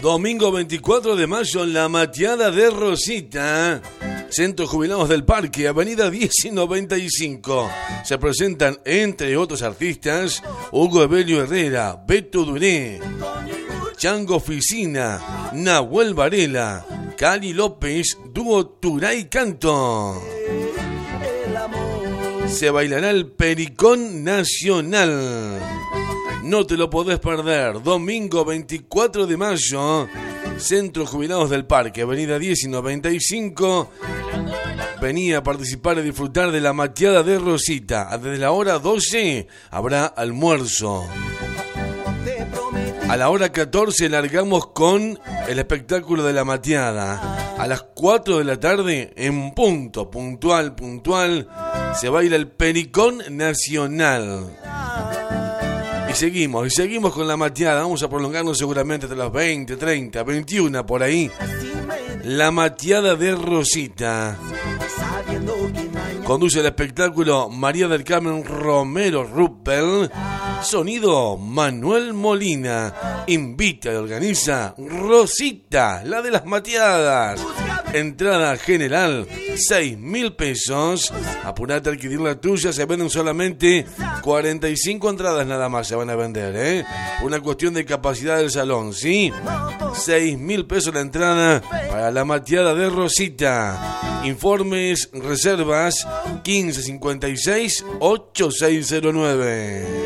Domingo 24 de mayo, la mateada de Rosita. Centro Jubilados del Parque, avenida 10 y 95. Se presentan, entre otros artistas, Hugo Evelio Herrera, Beto Duré, Chango Oficina, Nahuel Varela, Cali López, dúo Turay Canto. Se bailará el Pericón Nacional. No te lo podés perder. Domingo 24 de mayo, Centro Jubilados del Parque, avenida 10 y 95. Vení a participar y disfrutar de la mateada de Rosita. Desde la hora 12 habrá almuerzo. A la hora 14 largamos con el espectáculo de la mateada. A las 4 de la tarde, en punto, puntual, se baila el Pericón Nacional. Y seguimos con la mateada. Vamos a prolongarnos seguramente hasta las 20, 30, 21, por ahí. La mateada de Rosita. Conduce el espectáculo María del Carmen Romero Ruppel. Sonido Manuel Molina. Invita y organiza Rosita, la de las mateadas. Entrada general 6.000 pesos. Apurate a adquirir la tuya. Se venden solamente 45 entradas nada más. Se van a vender, Una cuestión de capacidad del salón, ¿sí? 6.000 pesos la entrada para la mateada de Rosita. Informes, reservas 1556-8609.